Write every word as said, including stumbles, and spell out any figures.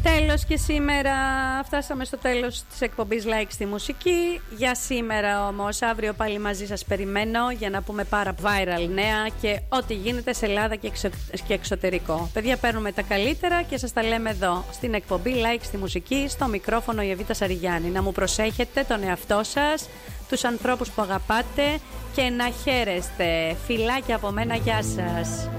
Τέλος και σήμερα φτάσαμε στο τέλος της εκπομπής Like στη μουσική. Για σήμερα όμως, αύριο πάλι μαζί σας περιμένω για να πούμε πάρα viral νέα και ό,τι γίνεται σε Ελλάδα και, εξω... και εξωτερικό. Παιδιά, παίρνουμε τα καλύτερα και σας τα λέμε εδώ στην εκπομπή Like στη μουσική, στο μικρόφωνο η Εβίτα Σαριγιάννη. Να μου προσέχετε τον εαυτό σας, τους ανθρώπους που αγαπάτε και να χαίρεστε. Φιλάκια από μένα, γεια σας.